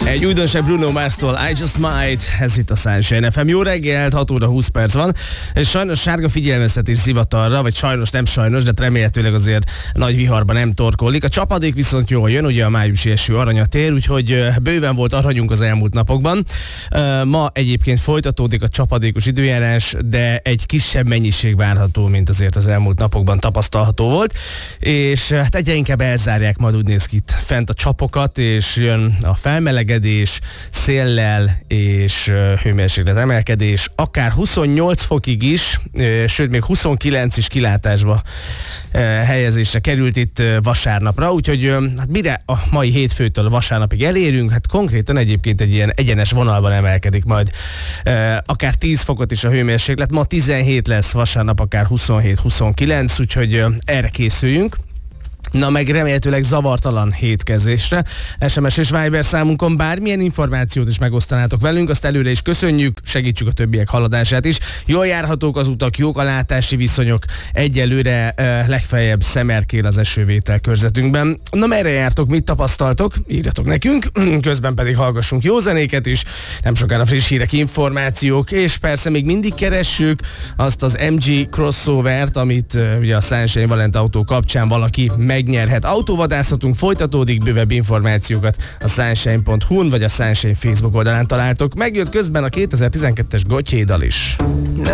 Egy újdonság Bruno Mars-tól, I Just Might, ez itt a Sunshine FM. Jó reggelt, 6 óra 20 perc van, és sajnos sárga figyelmeztetés zivatarra, vagy sajnos, nem sajnos, de remélhetőleg azért nagy viharban nem torkollik. A csapadék viszont jól jön, ugye a májusi eső aranyat ér, úgyhogy bőven volt aranyunk az elmúlt napokban. Ma egyébként folytatódik a csapadékos időjárás, de egy kisebb mennyiség várható, mint azért az elmúlt napokban tapasztalható volt, és hát egyre inkább elzárják, majd úgy néz ki itt fent a csapokat, és jön a felmelegedés, széllel és hőmérséklet emelkedés, akár 28 fokig is, sőt még 29 is kilátásba helyezésre került itt vasárnapra, úgyhogy hát mire a mai hétfőtől vasárnapig elérünk, hát konkrétan egyébként egy ilyen egyenes vonalban emelkedik majd akár 10 fokot is a hőmérséklet, ma 17 lesz, vasárnap akár 27-29, úgyhogy erre készüljünk. Na meg remélhetőleg zavartalan hétkezésre. SMS és Viber számunkon bármilyen információt is megosztanátok velünk, azt előre is köszönjük, segítsük a többiek haladását is. Jól járhatók az utak, jók a látási viszonyok, egyelőre legfeljebb szemerkél az esővétel körzetünkben. Na merre jártok, mit tapasztaltok? Írjatok nekünk, közben pedig hallgassunk jó zenéket is, nem sokára friss hírek, információk, és persze még mindig keressük azt az MG crossovert, amit ugye a Sunshine Valent autó kapcsán valaki megnyerhet. Autóvadászatunk folytatódik, bővebb információkat a sunshine.hu-n vagy a Sunshine Facebook oldalán találtok. Megjött közben a 2012-es Gotye dal is.